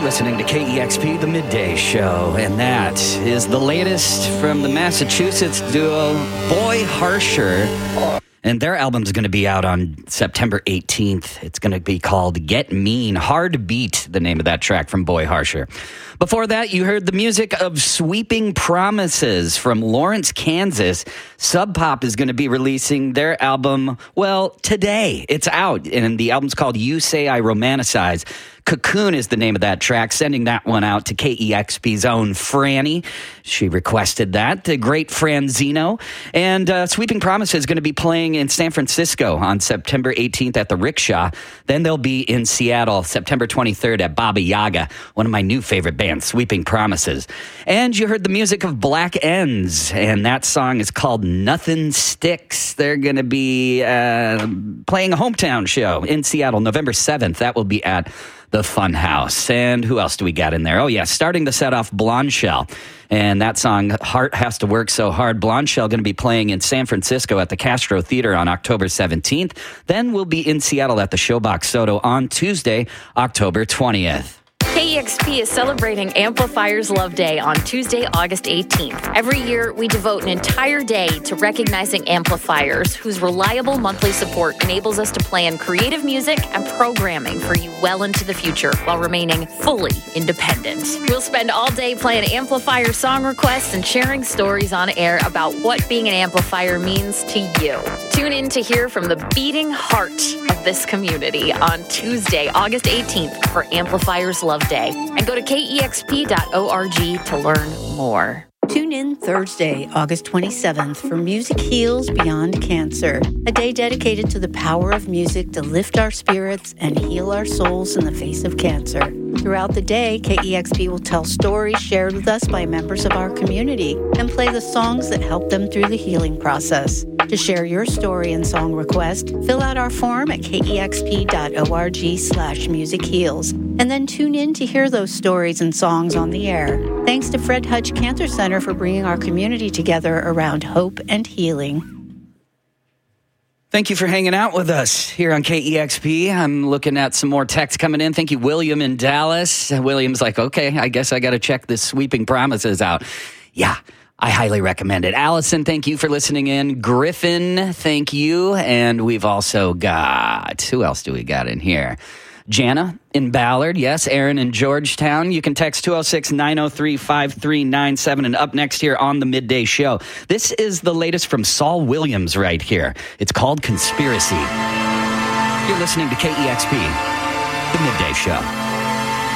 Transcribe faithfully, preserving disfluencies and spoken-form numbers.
listening to K E X P, The Midday Show, and that is the latest from the Massachusetts duo Boy Harsher. And their album's going to be out on September eighteenth. It's going to be called Get Mean. Hard Beat, the name of that track from Boy Harsher. Before that, you heard the music of Sweeping Promises from Lawrence, Kansas. Sub Pop is going to be releasing their album, well, today. It's out, and the album's called You Say I Romanticize. Cocoon is the name of that track, sending that one out to K E X P's own Franny. She requested that, the great Franzino. And uh, Sweeping Promises is going to be playing in San Francisco on September eighteenth at the Rickshaw. Then they'll be in Seattle September twenty-third at Baba Yaga, one of my new favorite bands, Sweeping Promises. And you heard the music of Black Ends, and that song is called Nothing Sticks. They're going to be uh, playing a hometown show in Seattle November seventh. That will be at the Funhouse. And who else do we got in there? Oh, yeah, starting the set off, Blonde Shell. And that song, Heart Has to Work So Hard. Blonde Shell going to be playing in San Francisco at the Castro Theater on October seventeenth. Then we'll be in Seattle at the Showbox Soto on Tuesday, October twentieth. K E X P is celebrating Amplifiers Love Day on Tuesday, August eighteenth. Every year, we devote an entire day to recognizing amplifiers whose reliable monthly support enables us to plan creative music and programming for you well into the future while remaining fully independent. We'll spend all day playing amplifier song requests and sharing stories on air about what being an amplifier means to you. Tune in to hear from the beating heart of this community on Tuesday, August eighteenth for Amplifiers Love Day. And go to K E X P dot org to learn more. Tune in Thursday, August twenty-seventh for Music Heals Beyond Cancer, a day dedicated to the power of music to lift our spirits and heal our souls in the face of cancer. Throughout the day, K E X P will tell stories shared with us by members of our community and play the songs that help them through the healing process. To share your story and song request, fill out our form at K E X P dot org slash music heals, and then tune in to hear those stories and songs on the air. Thanks to Fred Hutch Cancer Center for bringing our community together around hope and healing. Thank you for hanging out with us here on K E X P. I'm looking at some more texts coming in. Thank you, William in Dallas. William's like, okay, I guess I got to check this Sweeping Promises out. Yeah, I highly recommend it. Allison, thank you for listening in. Griffin, thank you. And we've also got, who else do we got in here? Jana in Ballard, yes. Aaron in Georgetown. You can text two oh six, nine oh three, five three nine seven. And up next here on the Midday Show, this is the latest from Saul Williams right here. It's called Conspiracy. You're listening to K E X P, the Midday Show.